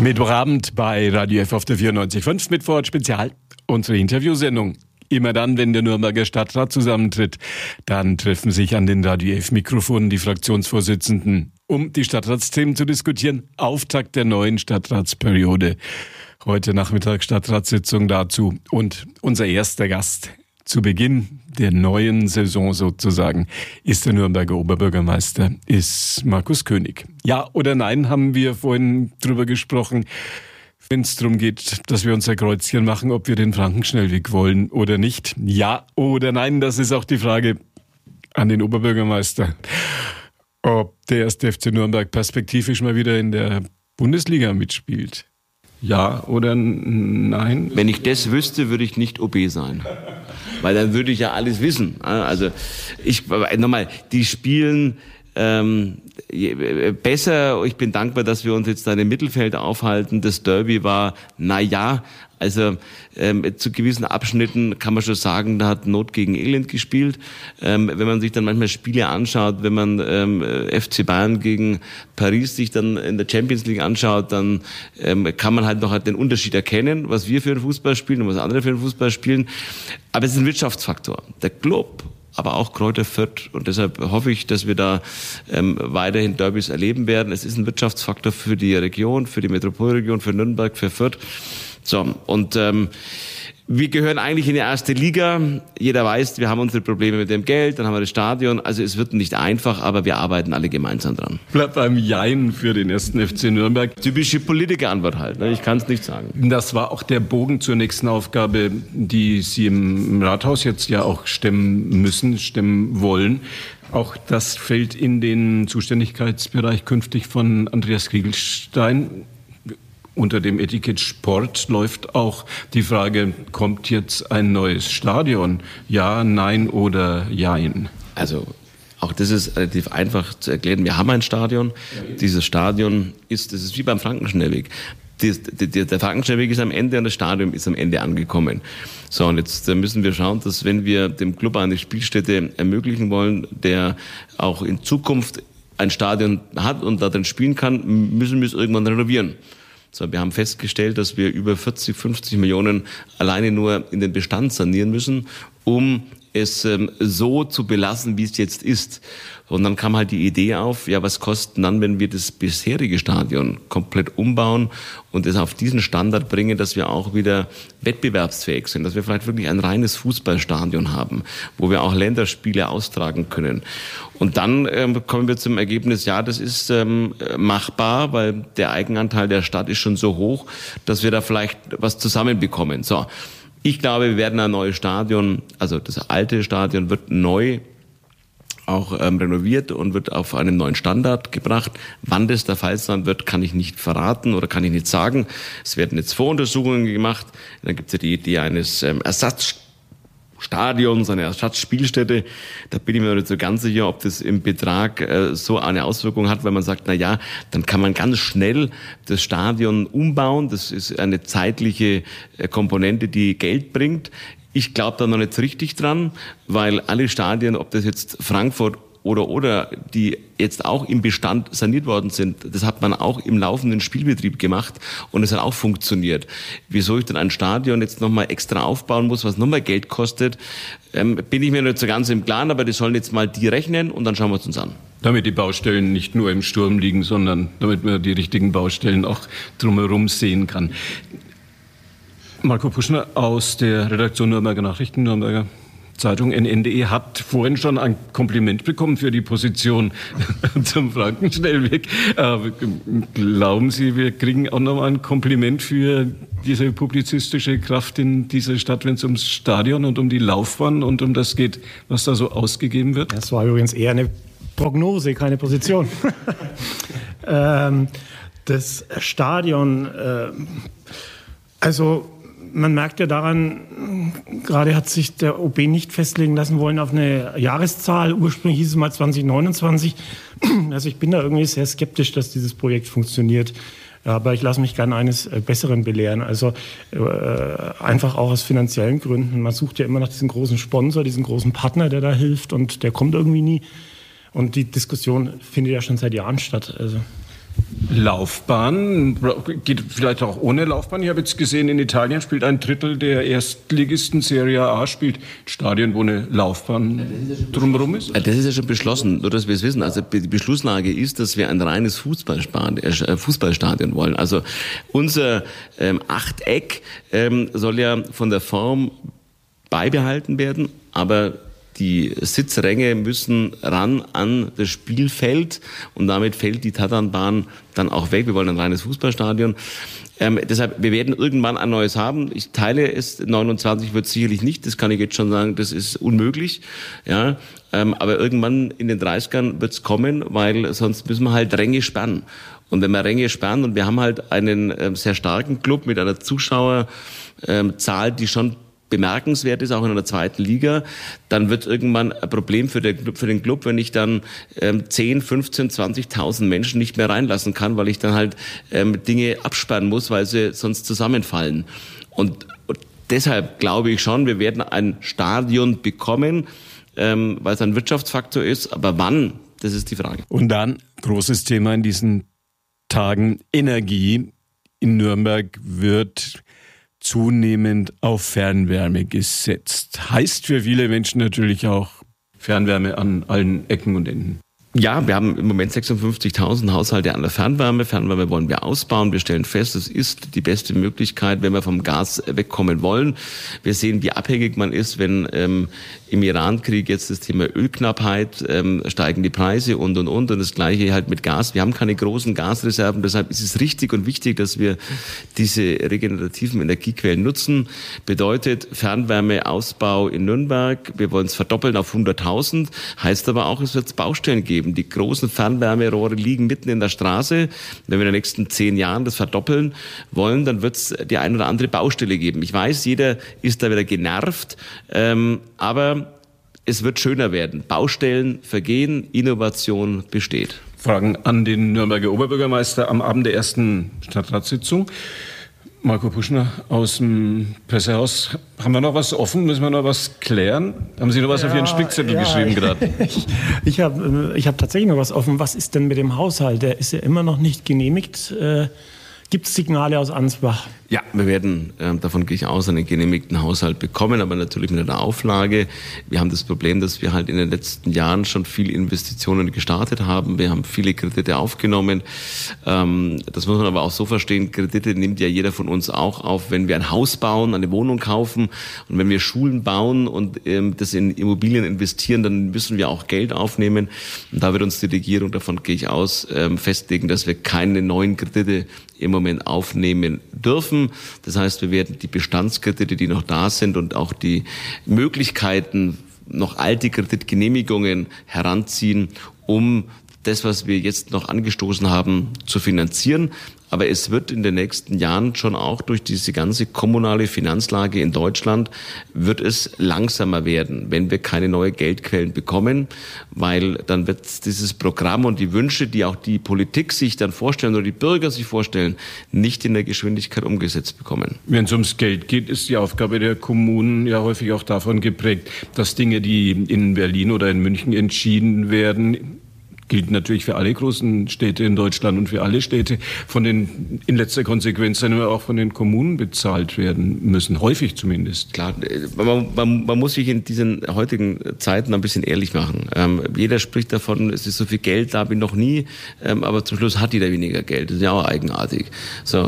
Mittwochabend bei Radio F auf der 94.5 mit Vorort Spezial, unsere Interviewsendung. Immer dann, wenn der Nürnberger Stadtrat zusammentritt, dann treffen sich an den Radio F Mikrofonen die Fraktionsvorsitzenden, um die Stadtratsthemen zu diskutieren. Auftakt der neuen Stadtratsperiode. Heute Nachmittag Stadtratssitzung dazu. Und unser erster Gast zu Beginn der neuen Saison sozusagen ist der Nürnberger Oberbürgermeister, ist Markus König. Ja oder nein, haben wir vorhin drüber gesprochen, wenn es darum geht, dass wir unser Kreuzchen machen, ob wir den Frankenschnellweg wollen oder nicht. Ja oder nein, das ist auch die Frage an den Oberbürgermeister. Ob der erste FC Nürnberg perspektivisch mal wieder in der Bundesliga mitspielt. Ja oder nein? Wenn ich das wüsste, würde ich nicht OB sein. Weil dann würde ich ja alles wissen. Also die spielen besser. Ich bin dankbar, dass wir uns jetzt da im Mittelfeld aufhalten. Das Derby war, zu gewissen Abschnitten kann man schon sagen, da hat Not gegen Elend gespielt. Wenn man sich dann manchmal Spiele anschaut, wenn man FC Bayern gegen Paris sich dann in der Champions League anschaut, dann kann man halt noch den Unterschied erkennen, was wir für einen Fußball spielen und was andere für einen Fußball spielen. Aber es ist ein Wirtschaftsfaktor. Der Club, aber auch Kräuter Fürth. Und deshalb hoffe ich, dass wir da weiterhin Derbys erleben werden. Es ist ein Wirtschaftsfaktor für die Region, für die Metropolregion, für Nürnberg, für Fürth. So, und wir gehören eigentlich in die erste Liga. Jeder weiß, wir haben unsere Probleme mit dem Geld, dann haben wir das Stadion. Also es wird nicht einfach, aber wir arbeiten alle gemeinsam dran. Bleibt beim Jein für den ersten FC Nürnberg. Typische Politikerantwort halt, ne? Ich kann es nicht sagen. Das war auch der Bogen zur nächsten Aufgabe, die Sie im Rathaus jetzt ja auch stemmen wollen. Auch das fällt in den Zuständigkeitsbereich künftig von Andreas Kriegelstein. Unter dem Etikett Sport läuft auch die Frage, kommt jetzt ein neues Stadion? Ja, nein oder jein? Also auch das ist relativ einfach zu erklären. Wir haben ein Stadion. Dieses Stadion das ist wie beim Frankenschnellweg. Der Frankenschnellweg ist am Ende und das Stadion ist am Ende angekommen. So, und jetzt müssen wir schauen, dass wenn wir dem Club eine Spielstätte ermöglichen wollen, der auch in Zukunft ein Stadion hat und da drin spielen kann, müssen wir es irgendwann renovieren. So, wir haben festgestellt, dass wir über 40, 50 Millionen alleine nur in den Bestand sanieren müssen, um es so zu belassen, wie es jetzt ist. Und dann kam halt die Idee auf, ja, was kostet dann, wenn wir das bisherige Stadion komplett umbauen und es auf diesen Standard bringen, dass wir auch wieder wettbewerbsfähig sind, dass wir vielleicht wirklich ein reines Fußballstadion haben, wo wir auch Länderspiele austragen können. Und dann kommen wir zum Ergebnis, ja, das ist machbar, weil der Eigenanteil der Stadt ist schon so hoch, dass wir da vielleicht was zusammenbekommen. So, ich glaube, wir werden ein neues Stadion, also das alte Stadion wird neu auch renoviert und wird auf einen neuen Standard gebracht. Wann das der Fall sein wird, kann ich nicht verraten oder kann ich nicht sagen. Es werden jetzt Voruntersuchungen gemacht. Dann gibt es ja die Idee eines Ersatzstadions, eine Ersatzspielstätte. Da bin ich mir noch nicht so ganz sicher, ob das im Betrag so eine Auswirkung hat, weil man sagt, na ja, dann kann man ganz schnell das Stadion umbauen. Das ist eine zeitliche Komponente, die Geld bringt. Ich glaube da noch nicht richtig dran, weil alle Stadien, ob das jetzt Frankfurt oder die jetzt auch im Bestand saniert worden sind, das hat man auch im laufenden Spielbetrieb gemacht und es hat auch funktioniert. Wieso ich dann ein Stadion jetzt nochmal extra aufbauen muss, was nochmal Geld kostet, bin ich mir nicht so ganz im Klaren, aber die sollen jetzt mal die rechnen und dann schauen wir es uns an. Damit die Baustellen nicht nur im Sturm liegen, sondern damit man die richtigen Baustellen auch drumherum sehen kann. Marco Puschner aus der Redaktion Nürnberger Nachrichten, Nürnberger Zeitung NNDE hat vorhin schon ein Kompliment bekommen für die Position zum Frankenschnellweg. Glauben Sie, wir kriegen auch noch ein Kompliment für diese publizistische Kraft in dieser Stadt, wenn es ums Stadion und um die Laufbahn und um das geht, was da so ausgegeben wird? Das war übrigens eher eine Prognose, keine Position. Das Stadion, man merkt ja daran, gerade hat sich der OB nicht festlegen lassen wollen auf eine Jahreszahl. Ursprünglich hieß es mal 2029. Also ich bin da irgendwie sehr skeptisch, dass dieses Projekt funktioniert. Aber ich lasse mich gerne eines Besseren belehren. Also einfach auch aus finanziellen Gründen. Man sucht ja immer nach diesem großen Sponsor, diesen großen Partner, der da hilft. Und der kommt irgendwie nie. Und die Diskussion findet ja schon seit Jahren statt. Also Laufbahn, geht vielleicht auch ohne Laufbahn. Ich habe jetzt gesehen, in Italien spielt ein Drittel der Erstligisten Serie A, spielt Stadien, wo eine Laufbahn drumherum ist. Das ist ja schon beschlossen, nur dass wir es wissen. Also die Beschlusslage ist, dass wir ein reines Fußballstadion wollen. Also unser Achteck soll ja von der Form beibehalten werden, aber die Sitzränge müssen ran an das Spielfeld und damit fällt die Tatanbahn dann auch weg. Wir wollen ein reines Fußballstadion. Deshalb, wir werden irgendwann ein neues haben. Ich teile es, 29 wird es sicherlich nicht, das kann ich jetzt schon sagen, das ist unmöglich. Ja, aber irgendwann in den 30ern wird es kommen, weil sonst müssen wir halt Ränge sperren. Und wenn wir Ränge sperren und wir haben halt einen sehr starken Club mit einer Zuschauerzahl, die schon bemerkenswert ist, auch in einer zweiten Liga, dann wird irgendwann ein Problem für den Club, wenn ich dann 10, 15, 20.000 Menschen nicht mehr reinlassen kann, weil ich dann halt Dinge absperren muss, weil sie sonst zusammenfallen. Und deshalb glaube ich schon, wir werden ein Stadion bekommen, weil es ein Wirtschaftsfaktor ist, aber wann, das ist die Frage. Und dann, großes Thema in diesen Tagen, Energie. In Nürnberg wird zunehmend auf Fernwärme gesetzt. Heißt für viele Menschen natürlich auch Fernwärme an allen Ecken und Enden. Ja, wir haben im Moment 56.000 Haushalte an der Fernwärme. Fernwärme wollen wir ausbauen. Wir stellen fest, es ist die beste Möglichkeit, wenn wir vom Gas wegkommen wollen. Wir sehen, wie abhängig man ist, wenn im Iran-Krieg jetzt das Thema Ölknappheit, steigen die Preise und. Und das Gleiche halt mit Gas. Wir haben keine großen Gasreserven. Deshalb ist es richtig und wichtig, dass wir diese regenerativen Energiequellen nutzen. Bedeutet Fernwärmeausbau in Nürnberg. Wir wollen es verdoppeln auf 100.000. Heißt aber auch, es wird Baustellen geben. Die großen Fernwärmerohre liegen mitten in der Straße. Wenn wir in den nächsten 10 Jahren das verdoppeln wollen, dann wird es die ein oder andere Baustelle geben. Ich weiß, jeder ist da wieder genervt, aber es wird schöner werden. Baustellen vergehen, Innovation besteht. Fragen an den Nürnberger Oberbürgermeister am Abend der ersten Stadtratssitzung. Marco Puschner aus dem Pressehaus. Haben wir noch was offen? Müssen wir noch was klären? Haben Sie noch was auf Ihren Spickzettel geschrieben gerade? Ich hab tatsächlich noch was offen. Was ist denn mit dem Haushalt? Der ist ja immer noch nicht genehmigt. Gibt es Signale aus Ansbach? Ja, wir werden, davon gehe ich aus, einen genehmigten Haushalt bekommen, aber natürlich mit einer Auflage. Wir haben das Problem, dass wir halt in den letzten Jahren schon viele Investitionen gestartet haben. Wir haben viele Kredite aufgenommen. Das muss man aber auch so verstehen, Kredite nimmt ja jeder von uns auch auf, wenn wir ein Haus bauen, eine Wohnung kaufen und wenn wir Schulen bauen und das in Immobilien investieren, dann müssen wir auch Geld aufnehmen. Und da wird uns die Regierung, davon gehe ich aus, festlegen, dass wir keine neuen Kredite im Moment aufnehmen dürfen. Das heißt, wir werden die Bestandskredite, die noch da sind und auch die Möglichkeiten, noch alte Kreditgenehmigungen heranziehen, um das, was wir jetzt noch angestoßen haben, zu finanzieren. Aber es wird in den nächsten Jahren schon auch durch diese ganze kommunale Finanzlage in Deutschland wird es langsamer werden, wenn wir keine neuen Geldquellen bekommen, weil dann wird dieses Programm und die Wünsche, die auch die Politik sich dann vorstellen oder die Bürger sich vorstellen, nicht in der Geschwindigkeit umgesetzt bekommen. Wenn es ums Geld geht, ist die Aufgabe der Kommunen ja häufig auch davon geprägt, dass Dinge, die in Berlin oder in München entschieden werden, gilt natürlich für alle großen Städte in Deutschland und für alle Städte, in letzter Konsequenz dann immer auch von den Kommunen bezahlt werden müssen, häufig zumindest. Klar, man muss sich in diesen heutigen Zeiten ein bisschen ehrlich machen. Jeder spricht davon, es ist so viel Geld da wie noch nie, aber zum Schluss hat jeder weniger Geld. Das ist ja auch eigenartig. So,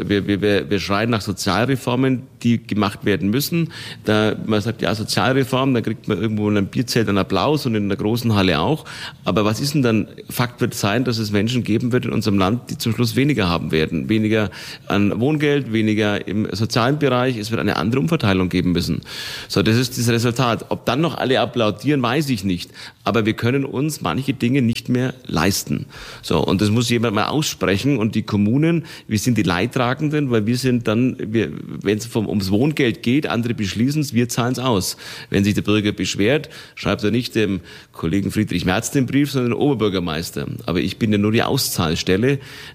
wir schreien nach Sozialreformen, die gemacht werden müssen. Man sagt, ja, Sozialreform, da kriegt man irgendwo in einem Bierzelt einen Applaus und in der großen Halle auch. Aber was ist denn dann? Fakt wird sein, dass es Menschen geben wird in unserem Land, die zum Schluss weniger haben werden. Weniger an Wohngeld, weniger im sozialen Bereich. Es wird eine andere Umverteilung geben müssen. So, das ist das Resultat. Ob dann noch alle applaudieren, weiß ich nicht. Aber wir können uns manche Dinge nicht mehr leisten. So, und das muss jemand mal aussprechen. Und die Kommunen, wir sind die Leidtragenden, weil wir sind dann, wenn es ums Wohngeld geht, andere beschließen es, wir zahlen es aus. Wenn sich der Bürger beschwert, schreibt er nicht dem Kollegen Friedrich Merz den Brief, sondern dem Oberbürgermeister. Aber ich bin ja nur die Auszahlstelle.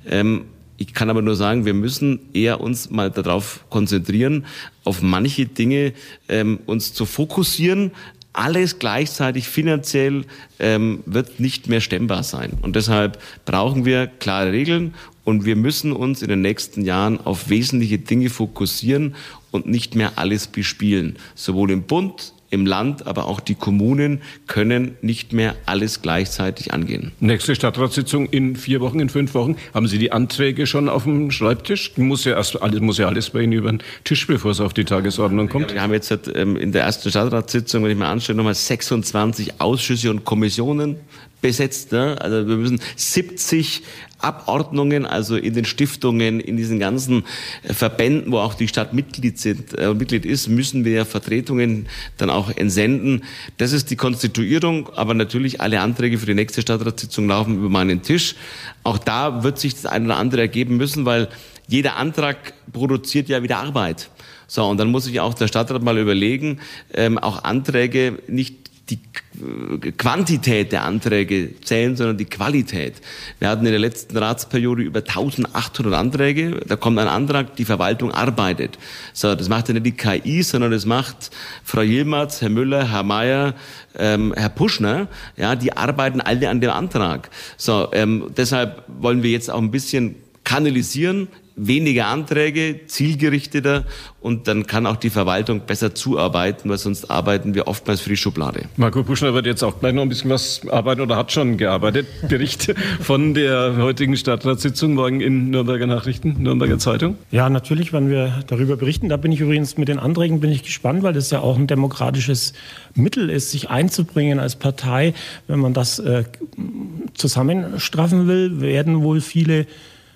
Ich kann aber nur sagen, wir müssen eher uns mal darauf konzentrieren, auf manche Dinge uns zu fokussieren, alles gleichzeitig finanziell wird nicht mehr stemmbar sein. Und deshalb brauchen wir klare Regeln und wir müssen uns in den nächsten Jahren auf wesentliche Dinge fokussieren und nicht mehr alles bespielen. Sowohl im Bund, im Land, aber auch die Kommunen können nicht mehr alles gleichzeitig angehen. Nächste Stadtratssitzung in 4 Wochen, in 5 Wochen. Haben Sie die Anträge schon auf dem Schreibtisch? Muss ja alles bei Ihnen über den Tisch, bevor es auf die Tagesordnung kommt? Wir haben jetzt in der ersten Stadtratssitzung, wenn ich mir anschaue, nochmal 26 Ausschüsse und Kommissionen besetzt. Ne? Also wir müssen 70 Abordnungen, also in den Stiftungen, in diesen ganzen Verbänden, wo auch die Stadt Mitglied ist, müssen wir Vertretungen dann auch entsenden. Das ist die Konstituierung, aber natürlich alle Anträge für die nächste Stadtratssitzung laufen über meinen Tisch. Auch da wird sich das ein oder andere ergeben müssen, weil jeder Antrag produziert ja wieder Arbeit. So, und dann muss sich auch der Stadtrat mal überlegen, auch Anträge nicht die Quantität der Anträge zählen, sondern die Qualität. Wir hatten in der letzten Ratsperiode über 1800 Anträge. Da kommt ein Antrag, die Verwaltung arbeitet. So, das macht ja nicht die KI, sondern das macht Frau Yilmaz, Herr Müller, Herr Mayer, Herr Puschner. Ja, die arbeiten alle an dem Antrag. So, deshalb wollen wir jetzt auch ein bisschen kanalisieren, weniger Anträge, zielgerichteter und dann kann auch die Verwaltung besser zuarbeiten, weil sonst arbeiten wir oftmals für die Schublade. Marco Puschner wird jetzt auch gleich noch ein bisschen was arbeiten oder hat schon gearbeitet. Bericht von der heutigen Stadtratssitzung morgen in Nürnberger Nachrichten, Nürnberger Zeitung. Ja, natürlich werden wir darüber berichten. Da bin ich übrigens mit den Anträgen gespannt, weil das ja auch ein demokratisches Mittel ist, sich einzubringen als Partei. Wenn man das zusammenstraffen will, werden wohl viele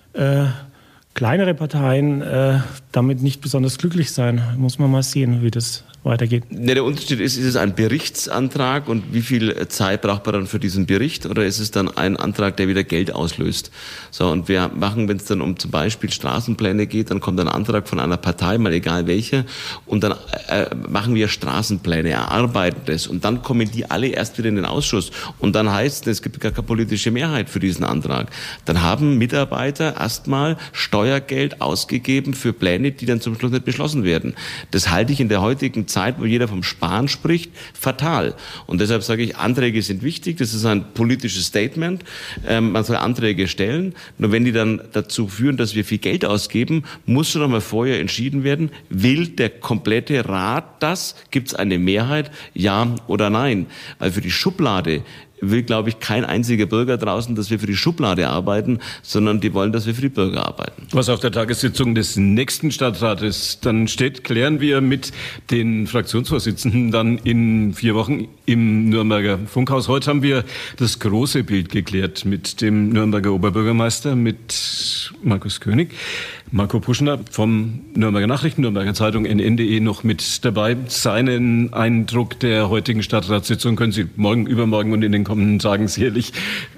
kleinere Parteien damit nicht besonders glücklich sein. Muss man mal sehen, wie das weitergeht. Ja, der Unterschied ist es ein Berichtsantrag und wie viel Zeit braucht man dann für diesen Bericht oder ist es dann ein Antrag, der wieder Geld auslöst? So, und wir machen, wenn es dann um zum Beispiel Straßenpläne geht, dann kommt ein Antrag von einer Partei, mal egal welche, und dann machen wir Straßenpläne, erarbeiten das und dann kommen die alle erst wieder in den Ausschuss und dann heißt es gibt gar keine politische Mehrheit für diesen Antrag. Dann haben Mitarbeiter erstmal Steuergeld ausgegeben für Pläne, die dann zum Schluss nicht beschlossen werden. Das halte ich in der heutigen Zeit, wo jeder vom Sparen spricht, fatal. Und deshalb sage ich, Anträge sind wichtig, das ist ein politisches Statement. Man soll Anträge stellen, nur wenn die dann dazu führen, dass wir viel Geld ausgeben, muss schon einmal vorher entschieden werden, will der komplette Rat das? Gibt es eine Mehrheit? Ja oder nein? Weil für die Schublade will, glaube ich, kein einziger Bürger draußen, dass wir für die Schublade arbeiten, sondern die wollen, dass wir für die Bürger arbeiten. Was auf der Tagessitzung des nächsten Stadtrates dann steht, klären wir mit den Fraktionsvorsitzenden dann in 4 Wochen im Nürnberger Funkhaus. Heute haben wir das große Bild geklärt mit dem Nürnberger Oberbürgermeister, mit Markus König. Marco Puschner vom Nürnberger Nachrichten, Nürnberger Zeitung, NN.de noch mit dabei. Seinen Eindruck der heutigen Stadtratssitzung können Sie morgen, übermorgen und in den kommenden Tagen sicherlich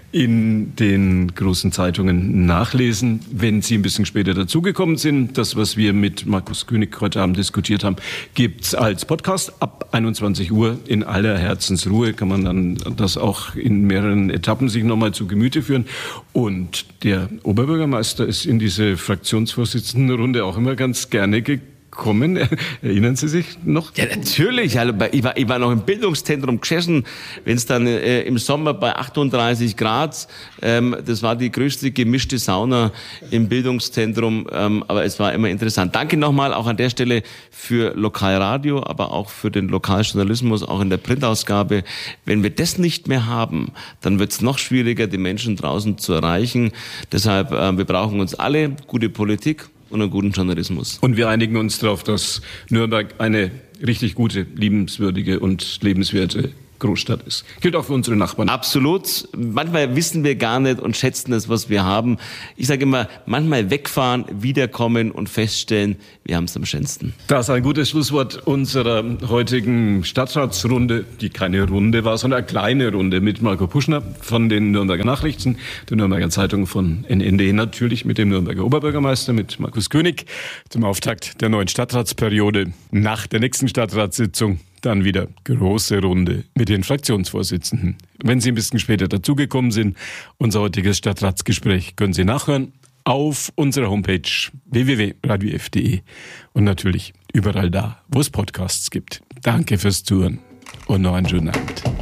in den großen Zeitungen nachlesen. Wenn Sie ein bisschen später dazugekommen sind, das, was wir mit Markus König heute Abend diskutiert haben, gibt's als Podcast ab 21 Uhr in aller Herzensruhe. Kann man dann das auch in mehreren Etappen sich nochmal zu Gemüte führen. Und der Oberbürgermeister ist in diese Fraktionsvorsitzendenrunde auch immer ganz gerne gekommen. Erinnern Sie sich noch? Ja, natürlich. Also ich war noch im Bildungszentrum gesessen, wenn es dann im Sommer bei 38 Grad, das war die größte gemischte Sauna im Bildungszentrum, aber es war immer interessant. Danke nochmal auch an der Stelle für Lokalradio, aber auch für den Lokaljournalismus, auch in der Printausgabe. Wenn wir das nicht mehr haben, dann wird es noch schwieriger, die Menschen draußen zu erreichen. Deshalb, wir brauchen uns alle, gute Politik und einen guten Journalismus. Und wir einigen uns darauf, dass Nürnberg eine richtig gute, liebenswürdige und lebenswerte Großstadt ist. Gilt auch für unsere Nachbarn. Absolut. Manchmal wissen wir gar nicht und schätzen das, was wir haben. Ich sage immer, manchmal wegfahren, wiederkommen und feststellen, wir haben es am schönsten. Das ist ein gutes Schlusswort unserer heutigen Stadtratsrunde, die keine Runde war, sondern eine kleine Runde mit Marco Puschner von den Nürnberger Nachrichten, der Nürnberger Zeitung von NN.de, natürlich mit dem Nürnberger Oberbürgermeister, mit Markus König, zum Auftakt der neuen Stadtratsperiode. Nach der nächsten Stadtratssitzung dann wieder große Runde mit den Fraktionsvorsitzenden. Wenn Sie ein bisschen später dazugekommen sind, unser heutiges Stadtratsgespräch können Sie nachhören auf unserer Homepage www.radiof.de und natürlich überall da, wo es Podcasts gibt. Danke fürs Zuhören. und noch einen schönen Abend.